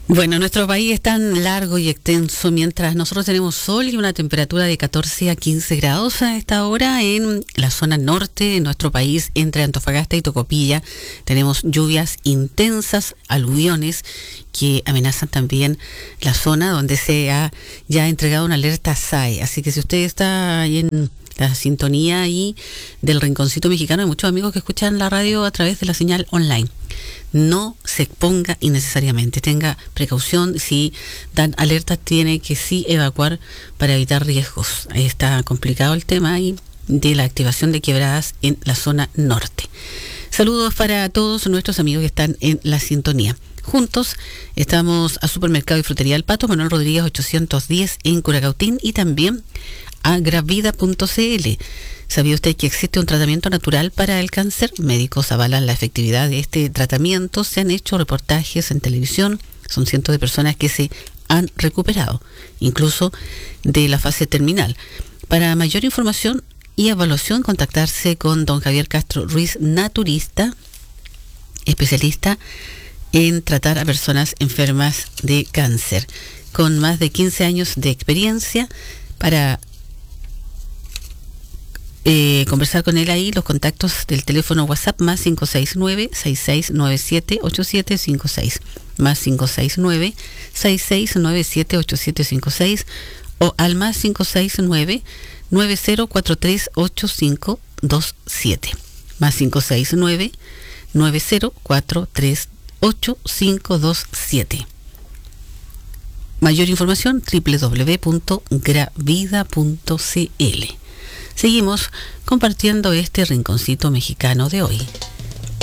Bueno, nuestro país es tan largo y extenso, mientras nosotros tenemos sol y una temperatura de 14 a 15 grados a esta hora en la zona norte de nuestro país, entre Antofagasta y Tocopilla. Tenemos lluvias intensas, aluviones que amenazan también la zona donde se ha ya entregado una alerta SAE. Así que si usted está ahí en la sintonía ahí del Rinconcito Mexicano, hay muchos amigos que escuchan la radio a través de la señal online. No se exponga innecesariamente, tenga precaución. Si dan alertas, tiene que sí evacuar para evitar riesgos. Ahí está complicado el tema ahí de la activación de quebradas en la zona norte. Saludos para todos nuestros amigos que están en la sintonía. Juntos estamos a Supermercado y Frutería El Pato, Manuel Rodríguez 810 en Curacautín, y también a gravida.cl. ¿Sabía usted que existe un tratamiento natural para el cáncer? Médicos avalan la efectividad de este tratamiento. Se han hecho reportajes en televisión. Son cientos de personas que se han recuperado, incluso de la fase terminal. Para mayor información y evaluación, contactarse con don Javier Castro Ruiz, naturista, especialista en tratar a personas enfermas de cáncer, con más de 15 años de experiencia. Para conversar con él ahí, los contactos del teléfono WhatsApp más 569-6697-8756, más 569-6697-8756, o al más 569-9043-8527, más 569-9043-8527. Mayor información www.gravida.cl. Seguimos compartiendo este rinconcito mexicano de hoy.